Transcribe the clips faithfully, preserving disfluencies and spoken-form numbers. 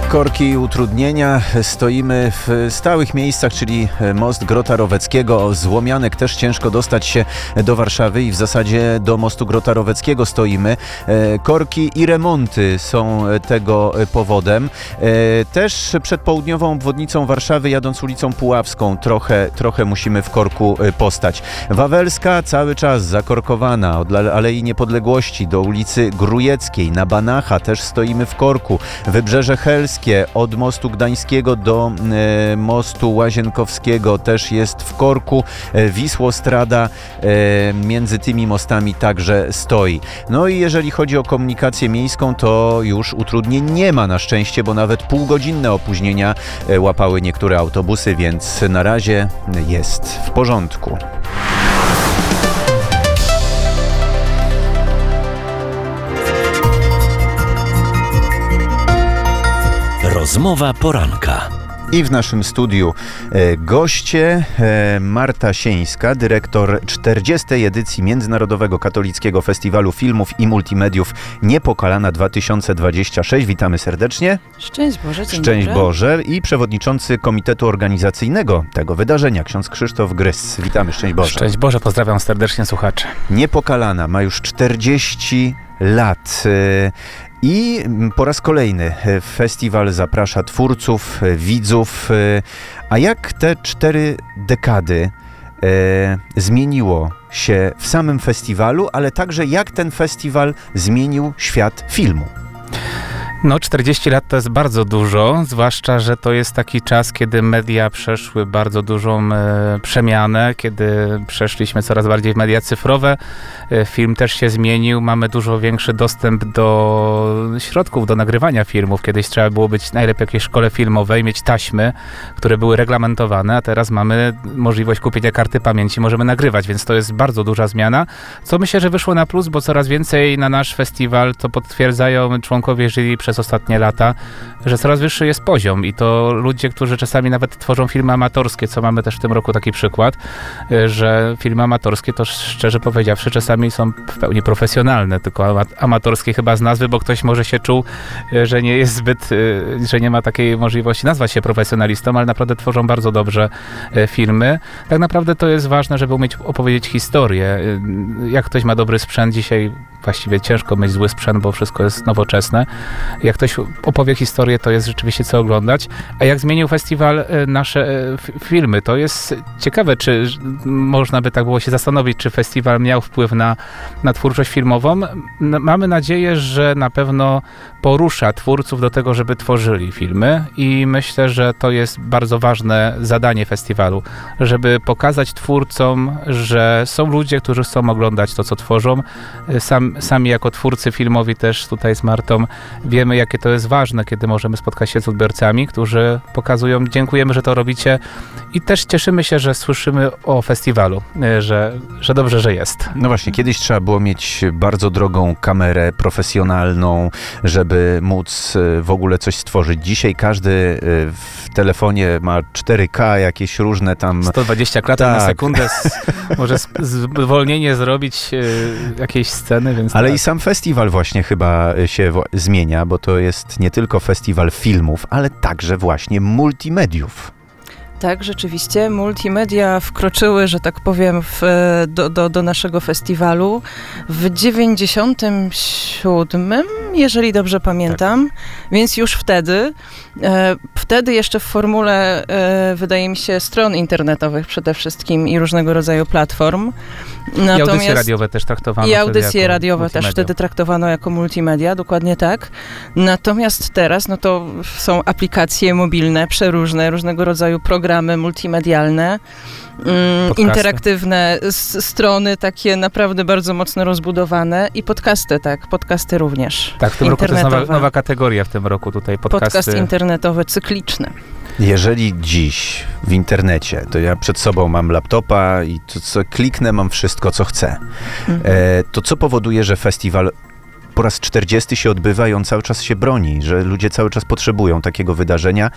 Korki i utrudnienia. Stoimy w stałych miejscach, czyli most Grota Roweckiego. Z Łomianek też ciężko dostać się do Warszawy i w zasadzie do mostu Grota Roweckiego stoimy. Korki i remonty są tego powodem. Też przed południową obwodnicą Warszawy, jadąc ulicą Puławską, trochę, trochę musimy w korku postać. Wawelska cały czas zakorkowana. Od Alei Niepodległości do ulicy Grujeckiej, na Banacha też stoimy w korku. Wybrzeże Helskie od mostu Gdańskiego do e, mostu Łazienkowskiego też jest w korku. E, Wisłostrada e, między tymi mostami także stoi. No i jeżeli chodzi o komunikację miejską, to już utrudnień nie ma na szczęście, bo nawet półgodzinne opóźnienia e, łapały niektóre autobusy, więc na razie jest w porządku. Rozmowa poranka. I w naszym studiu e, goście e, Marta Sieńska, dyrektor czterdziestej edycji Międzynarodowego Katolickiego Festiwalu Filmów i Multimediów Niepokalana dwa tysiące dwadzieścia sześć. Witamy serdecznie. Szczęść Boże, dzień Szczęść dobry. Boże. I przewodniczący Komitetu Organizacyjnego tego wydarzenia, ksiądz Krzysztof Grys. Witamy, szczęść Boże. Szczęść Boże, pozdrawiam serdecznie słuchaczy. Niepokalana ma już czterdzieści lat. E, I po raz kolejny festiwal zaprasza twórców, widzów. A jak te cztery dekady e, zmieniło się w samym festiwalu, ale także jak ten festiwal zmienił świat filmu? No, czterdzieści lat to jest bardzo dużo, zwłaszcza, że to jest taki czas, kiedy media przeszły bardzo dużą e, przemianę, kiedy przeszliśmy coraz bardziej w media cyfrowe. E, film też się zmienił, mamy dużo większy dostęp do środków do nagrywania filmów. Kiedyś trzeba było być najlepiej w jakiejś szkole filmowej, mieć taśmy, które były reglamentowane, a teraz mamy możliwość kupienia karty pamięci, możemy nagrywać, więc to jest bardzo duża zmiana, co myślę, że wyszło na plus, bo coraz więcej na nasz festiwal, to potwierdzają członkowie jury przez ostatnie lata, że coraz wyższy jest poziom i to ludzie, którzy czasami nawet tworzą filmy amatorskie, co mamy też w tym roku taki przykład, że filmy amatorskie to szczerze powiedziawszy czasami są w pełni profesjonalne, tylko amatorskie chyba z nazwy, bo ktoś może się czuł, że nie jest zbyt, że nie ma takiej możliwości nazwać się profesjonalistą, ale naprawdę tworzą bardzo dobrze filmy. Tak naprawdę to jest ważne, żeby umieć opowiedzieć historię. Jak ktoś ma dobry sprzęt, dzisiaj właściwie ciężko mieć zły sprzęt, bo wszystko jest nowoczesne. Jak ktoś opowie historię, to jest rzeczywiście co oglądać. A jak zmienił festiwal nasze filmy, to jest ciekawe, czy można by tak było się zastanowić, czy festiwal miał wpływ na, na twórczość filmową. Mamy nadzieję, że na pewno porusza twórców do tego, żeby tworzyli filmy i myślę, że to jest bardzo ważne zadanie festiwalu, żeby pokazać twórcom, że są ludzie, którzy chcą oglądać to, co tworzą. Sam, sami jako twórcy filmowi też tutaj z Martą wiemy, jakie to jest ważne, kiedy możemy spotkać się z odbiorcami, którzy pokazują, dziękujemy, że to robicie i też cieszymy się, że słyszymy o festiwalu, że, że dobrze, że jest. No właśnie, kiedyś trzeba było mieć bardzo drogą kamerę profesjonalną, żeby móc w ogóle coś stworzyć. Dzisiaj każdy w telefonie ma cztery K, jakieś różne tam... sto dwadzieścia klatek tak. na sekundę, może zwolnienie zrobić jakiejś sceny, więc Ale tak. i sam festiwal właśnie chyba się w- zmienia, bo to jest nie tylko festiwal filmów, ale także właśnie multimediów. Tak, rzeczywiście. Multimedia wkroczyły, że tak powiem, w, do, do, do naszego festiwalu w dziewięćdziesiątym siódmym, jeżeli dobrze pamiętam, tak. Więc już wtedy, e, wtedy jeszcze w formule, e, wydaje mi się, stron internetowych przede wszystkim i różnego rodzaju platform. Natomiast I audycje radiowe też traktowano I audycje jako radiowe multimedia. też wtedy traktowano jako multimedia, dokładnie tak. Natomiast teraz, no to są aplikacje mobilne, przeróżne, różnego rodzaju programy multimedialne, mm, interaktywne s- strony takie naprawdę bardzo mocno rozbudowane i podcasty, tak, podcasty również. Tak, w tym roku to jest nowa, nowa kategoria w tym roku tutaj, podcasty. Podcast internetowy cykliczny. Jeżeli dziś w internecie, to ja przed sobą mam laptopa i to co kliknę, mam wszystko, co chcę, mhm. e, to co powoduje, że festiwal po raz czterdziesty się odbywa i on cały czas się broni, że ludzie cały czas potrzebują takiego wydarzenia,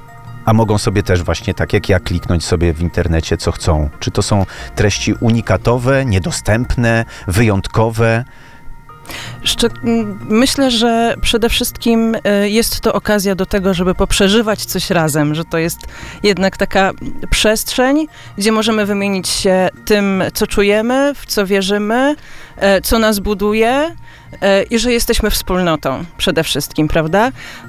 a mogą sobie też właśnie tak jak ja kliknąć sobie w internecie, co chcą. Czy to są treści unikatowe, niedostępne, wyjątkowe? Szcz- m, myślę, że przede wszystkim y, jest to okazja do tego, żeby poprzeżywać coś razem, że to jest jednak taka przestrzeń, gdzie możemy wymienić się tym, co czujemy, w co wierzymy, e, co nas buduje e, i że jesteśmy wspólnotą przede wszystkim, prawda?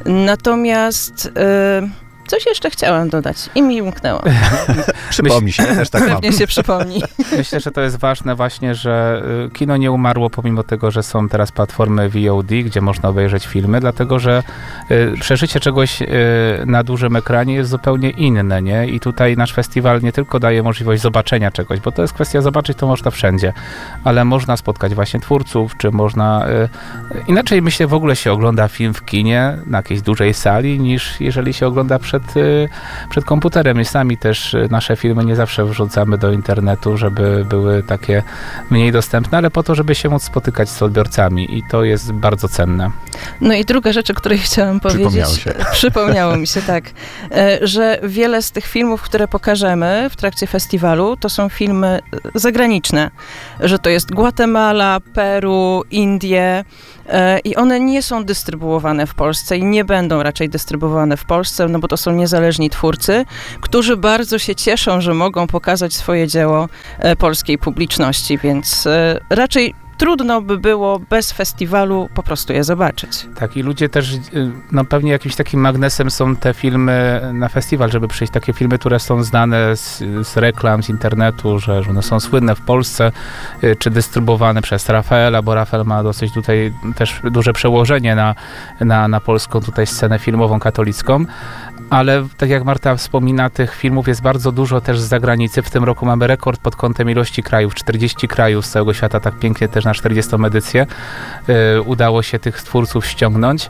Natomiast e, coś jeszcze chciałam dodać i mi umknęło. Przypomnij się, ja też tak mam. Pewnie się przypomni. Myślę, że to jest ważne właśnie, że y, kino nie umarło pomimo tego, że są teraz platformy V O D, gdzie można obejrzeć filmy, dlatego że y, przeżycie czegoś y, na dużym ekranie jest zupełnie inne, nie? I tutaj nasz festiwal nie tylko daje możliwość zobaczenia czegoś, bo to jest kwestia zobaczyć, to można wszędzie, ale można spotkać właśnie twórców, czy można... Y, inaczej myślę, w ogóle się ogląda film w kinie na jakiejś dużej sali, niż jeżeli się ogląda przed, y, przed komputerem. I sami też y, nasze filmy nie zawsze wrzucamy do internetu, żeby były takie mniej dostępne, ale po to, żeby się móc spotykać z odbiorcami i to jest bardzo cenne. No i druga rzecz, o której chciałam powiedzieć. Przypomniało się. Przypomniało mi się, tak. e, Że wiele z tych filmów, które pokażemy w trakcie festiwalu, to są filmy zagraniczne. Że to jest Gwatemala, Peru, Indie e, i one nie są dystrybuowane w Polsce i nie będą raczej dystrybuowane w Polsce, no bo to są niezależni twórcy, którzy bardzo się cieszą, że mogą pokazać swoje dzieło e, polskiej publiczności, więc e, raczej trudno by było bez festiwalu po prostu je zobaczyć. Tak, i ludzie też, y, no pewnie jakimś takim magnesem są te filmy na festiwal, żeby przyjść. Takie filmy, które są znane z, z reklam, z internetu, że, że one są słynne w Polsce, y, czy dystrybuowane przez Rafaela, bo Rafael ma dosyć tutaj też duże przełożenie na, na, na polską tutaj scenę filmową katolicką. Ale tak jak Marta wspomina, tych filmów jest bardzo dużo też z zagranicy. W tym roku mamy rekord pod kątem ilości krajów. czterdzieści krajów z całego świata, tak pięknie też na czterdziestą edycję y, udało się tych twórców ściągnąć.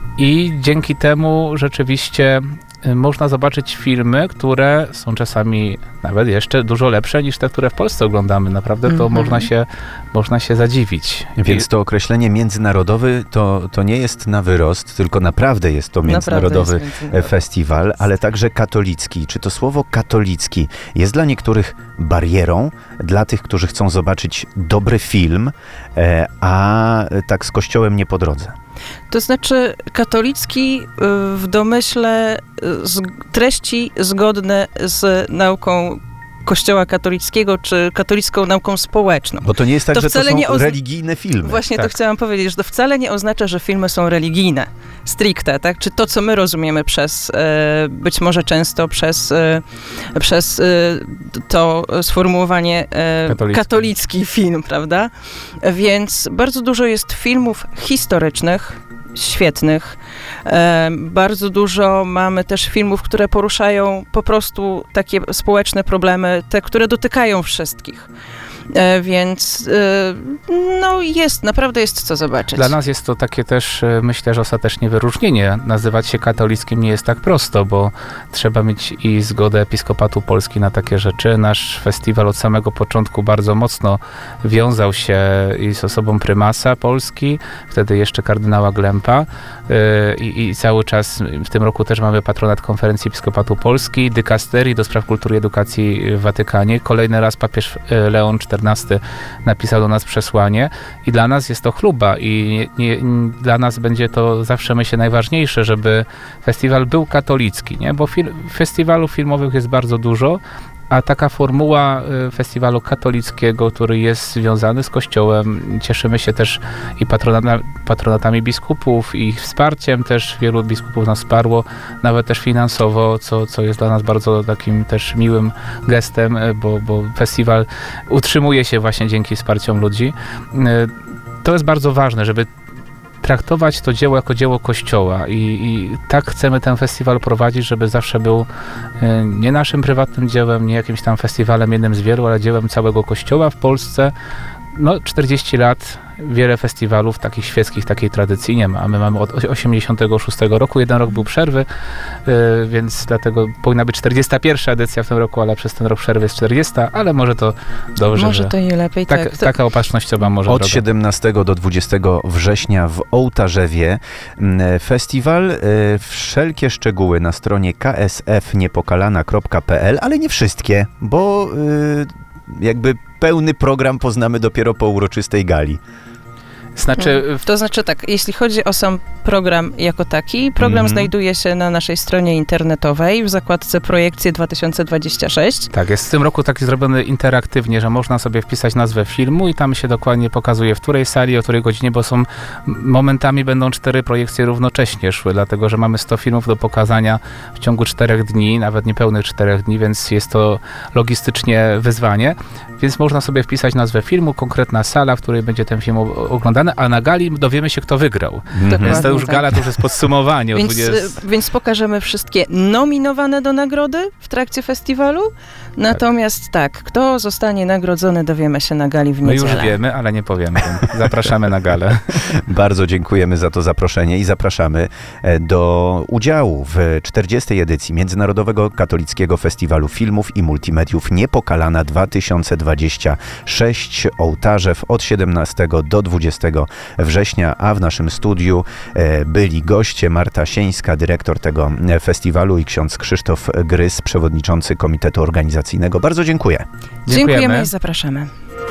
I dzięki temu rzeczywiście y, można zobaczyć filmy, które są czasami nawet jeszcze dużo lepsze niż te, które w Polsce oglądamy. Naprawdę to Mhm. można się, można się zadziwić. Więc to określenie międzynarodowy to, to nie jest na wyrost, tylko naprawdę jest to międzynarodowy Naprawdę jest międzynarodowy. festiwal, ale także katolicki. Czy to słowo katolicki jest dla niektórych barierą, dla tych, którzy chcą zobaczyć dobry film, e, a tak z Kościołem nie po drodze? To znaczy katolicki y, w domyśle y, z, treści zgodne z nauką Kościoła katolickiego, czy katolicką nauką społeczną. Bo to nie jest tak, To że to wcale są nie ozna- religijne filmy. Właśnie tak. to chciałam powiedzieć, że to wcale nie oznacza, że filmy są religijne, stricte, tak? Czy to, co my rozumiemy przez, e, być może często przez, e, przez e, to sformułowanie e, Katolicki. katolicki film, prawda? Więc bardzo dużo jest filmów historycznych, świetnych. E, bardzo dużo mamy też filmów, które poruszają po prostu takie społeczne problemy, te, które dotykają wszystkich. E, więc e, no jest, naprawdę jest co zobaczyć. Dla nas jest to takie też, e, myślę, że ostatecznie wyróżnienie. Nazywać się katolickim nie jest tak prosto, bo trzeba mieć i zgodę Episkopatu Polski na takie rzeczy. Nasz festiwal od samego początku bardzo mocno wiązał się i z osobą prymasa Polski, wtedy jeszcze kardynała Glempa e, i, i cały czas w tym roku też mamy patronat Konferencji Episkopatu Polski, dykasterii do spraw kultury i edukacji w Watykanie. Kolejny raz papież e, Leon czternasty napisał do nas przesłanie i dla nas jest to chluba i nie, nie, dla nas będzie to zawsze, myślę, najważniejsze, żeby festiwal był katolicki, nie? Bo fil, festiwalów filmowych jest bardzo dużo, a taka formuła y, festiwalu katolickiego, który jest związany z Kościołem, cieszymy się też i patronata, patronatami biskupów, i ich wsparciem też, wielu biskupów nas wsparło, nawet też finansowo, co, co jest dla nas bardzo takim też miłym gestem, y, bo, bo festiwal utrzymuje się właśnie dzięki wsparciom ludzi. Y, to jest bardzo ważne, żeby traktować to dzieło jako dzieło Kościoła i, i tak chcemy ten festiwal prowadzić, żeby zawsze był e, nie naszym prywatnym dziełem, nie jakimś tam festiwalem jednym z wielu, ale dziełem całego Kościoła w Polsce. No czterdzieści lat, wiele festiwalów takich świeckich, takiej tradycji nie ma, a my mamy od osiemdziesiątego szóstego roku, jeden rok był przerwy, yy, więc dlatego powinna być czterdziesta pierwsza edycja w tym roku, ale przez ten rok przerwy jest czterdziesta, ale może to dobrze, Może że to i lepiej, tak, tak. To, taka opatrznościowa może Od droga. siedemnastego do dwudziestego września w Ołtarzewie m, festiwal. e, Wszelkie szczegóły na stronie k s f niepokalana kropka p l, ale nie wszystkie, bo e, jakby pełny program poznamy dopiero po uroczystej gali. Znaczy, No, to znaczy tak, jeśli chodzi o sam program jako taki, program Mhm. znajduje się na naszej stronie internetowej w zakładce Projekcje dwa tysiące dwadzieścia sześć. tak, jest w tym roku taki zrobiony interaktywnie, że można sobie wpisać nazwę filmu i tam się dokładnie pokazuje, w której sali, o której godzinie, bo są momentami będą cztery projekcje równocześnie szły, dlatego że mamy sto filmów do pokazania w ciągu czterech dni, nawet niepełnych czterech dni, więc jest to logistycznie wyzwanie. Więc można sobie wpisać nazwę filmu, konkretna sala, w której będzie ten film o- oglądany, a na gali dowiemy się, kto wygrał. Dokładnie Więc to już tak. gala to już jest podsumowanie. o Więc, dwudziestej y, więc pokażemy wszystkie nominowane do nagrody w trakcie festiwalu. Natomiast tak, kto zostanie nagrodzony, dowiemy się na gali w My niedzielę. już wiemy, ale nie powiemy. Zapraszamy na galę. Bardzo dziękujemy za to zaproszenie i zapraszamy e, do udziału w czterdziestej edycji Międzynarodowego Katolickiego Festiwalu Filmów i Multimediów Niepokalana dwa tysiące dwadzieścia sześć. Ołtarzew od siedemnastego do dwudziestego września, a w naszym studiu e, byli goście Marta Sieńska, dyrektor tego e, festiwalu, i ksiądz Krzysztof Grys, przewodniczący komitetu organizacyjnego. Bardzo dziękuję. Dziękujemy Dziękujemy. i zapraszamy.